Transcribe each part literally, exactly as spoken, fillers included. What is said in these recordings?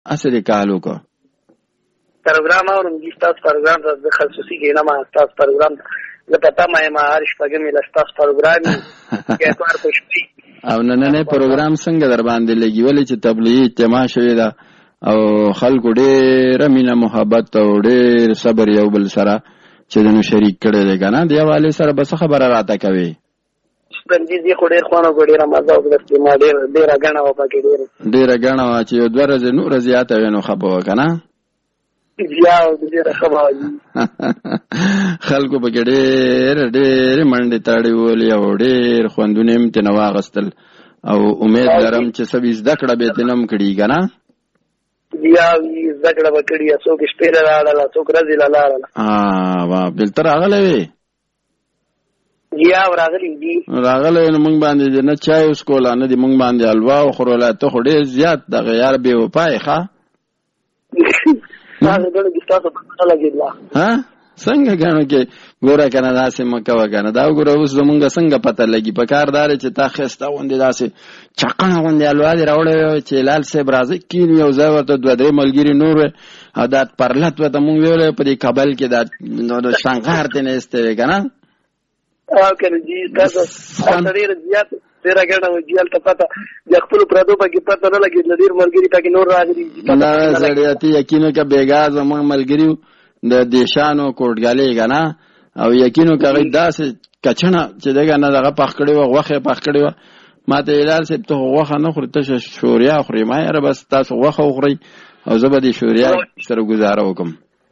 اصل کالو کو پروګرام اورم دي تاسو پروګرام د خصوصي کې نه ما تاسو پروګرام زه پتا ما ما هر شپه کې مې تاسو پروګرام کې اتوار پښتي او نن نه پروګرام څنګه در باندې لګي ولې چې تبلیغ اجتماع شوی دا او خلکو ډېر مینه محبت او ډېر صبر یو بل سره چې دنو شریک کړي دی کنه دی والے سره بس خبره راته کوي بندي دي خو ډېر خوانو ډېر مزه او د ما ډېر ډېر غاڼه او پکې ډېر ډېر غاڼه چې یو دوه ورځې نور زیاته وینو خبره کنه بیا ډېر خبره خلکو به ډېر ډېر منډه تاړي ولې او ډېر خوندونه هم تنه واغستل او امید لرم چې سبي زده کړه به تنم کړي کنه بیا زده کړه وکړي څوک شپېره راړل څوک راځي لاړل ها وا بلتر راغلی وي بیا راغلی دي راغلی نو موږ باندې نه چای اوس کولا نه دي موږ باندې الوا او خروله ته خو ډېر زیات د غیار به وپای ښه تاسو دغه تاسو په لګیدلا ها څنګه غاڼو کې ګوره کنه داسې مکه وکنه دا ګوره اوس زمونږ څنګه پته لګي په کار دار چې تا خسته وندې داسې چقنه وندې الوا دې راوړې چې لال صاحب راځي کین یو ځای ورته دوه درې ملګری نور او دا پرلت وته مونږ ویل په دې کابل کې دا د شنغار ته نه استوي کنه او کنه جی تاسو ډېر زیات ډېر غاڼه وجیل ته پته د خپل پردو په کې پته نه لګي ډېر ملګری پکې نور راغلي نه زړیاتي یقینو کې بیګا زمونږ ملګری د دیشانو کوټګالې غنا او یقینو کوي داسې کچنه چې دغه نه دغه پخ کړي و غوخه پخ کړي و ماته هلال صاحب ته غوخه نه خوري ته شوریا خوري ما یې بس تاسو غوخه خوري او زه به دې شوریا سره گزاره وکم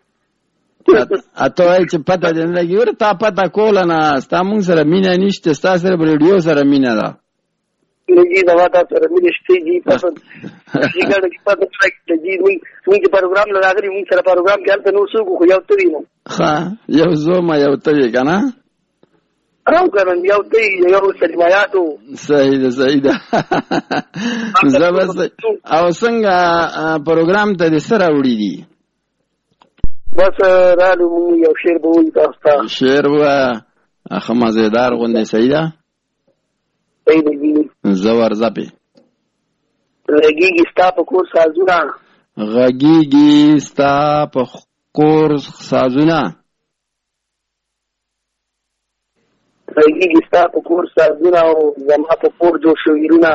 اته چې پته دې نه لګي ورته پته کول نه ستا مونږ سره مینا نشته ستا سره ریډیو سره مینا ده لګي دا واته سره مې شته جی تاسو څنګه چې پته راکړي جی موږ پروګرام لراغلي موږ سره پروګرام کې تل نو څو خو یو تری نو ها یو زما یو تری کنه راو کړم یو تری یو سلمایاتو صحیح ده صحیح ده زبر او څنګه پروګرام ته د سره وړي دي بس رالو موږ یو شعر به وایو تاسو ته شعر وا اخ مزیدار غونډه صحیح ده زور زپی غږیږي ستا په کور سازونه غږیږي ستا په کور سازونه غږیږي ستا په کور سازونه او زما په کور جوړ شویرونه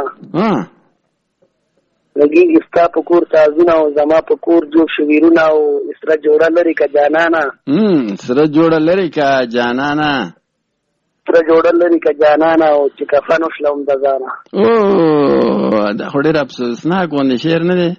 غږیږي ستا په کور سازونه او زما په کور جوړ شویرونه او سره جوړه لري که جانانه سره جوړه لري که جانانه سره جوړل لري که جانانه او چې کفن وشلم د ځانه او دا خو ډېر افسوسناک غوندې شعر نه دی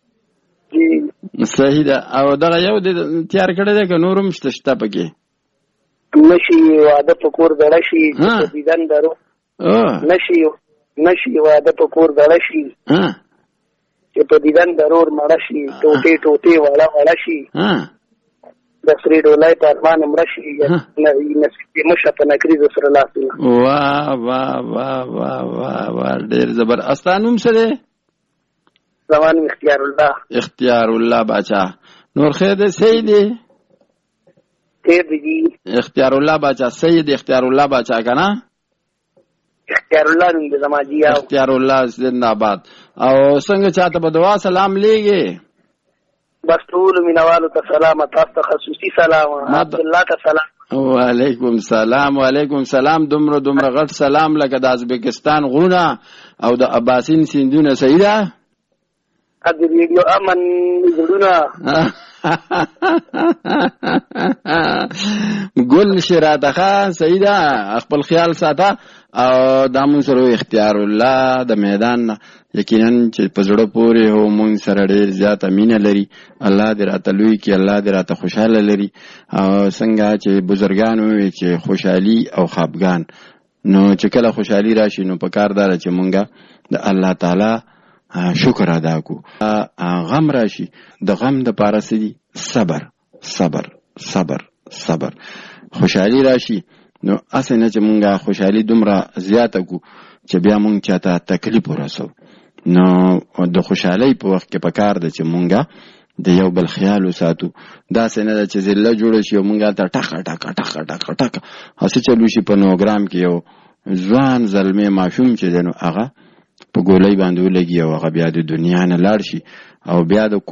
صحیح ده او دغه یو د تیار کړی دی که نور هم شته شته پکې نشي واده په کور زړه شي چې دیدن درو نشي نشي واده په کور زړه شي چې په دیدن درور مړه شي ټوټې ټوټې واړه واړه شي د سری ډولای په ارمان مړه شي نصیب مشه په نکریز سره لاسونه واه واه واه واه واه واه ډېر زبر استانوم څه دی زمان اختیار الله اختیار الله باچا نور خیر دی سید دی خیر دی اختیار الله باچا سید اختیار الله باچا کنه اختیار الله نوم د زما جی اختیار الله زنده باد او څنګه چاته په دعا سلام لیږي بس ټول مینوالو ته سلام تاسو ته خصوصي سلام عبد الله ته سلام وعلیکم سلام وعلیکم سلام دومره دومره غټ سلام لکه د ازبکستان غرونه او د اباسین سیندونه سیده ا دې ریډیو امن زړونه ګل شراته سیده خپل خیال ساته او د مون سره اختیار الله د میدان یقینا چې په زړه پورې هو مون سره ډېر زیاته مینه لري الله دې راته لوی کړي الله دې راته خوشاله لري او څنګه چې بزرګان وي چې خوشحالي او خفګان نو چې کله خوشحالي راشي نو په کار دار چې مونږه د الله تعالی شکر ادا کو غم راشي د غم د پاره سدي صبر صبر صبر صبر خوشحالي راشي نو اسنه چې مونږه خوشحالي دومره زیاته کو چې بیا مونږ چاته تکلیف ورسو نو د خوشحالي په وخت کې پکار ده چې مونږه د یو بل خیال وساتو دا څنګه چې زله جوړ شي مونږه ته ټک ټک ټک ټک ټک هڅه چلو شي په نوګرام کې یو ځوان زلمه ماشوم چې دنو هغه په ګولۍ باندې ولګي او هغه بیا د دنیا نه لاړ شي او بیا د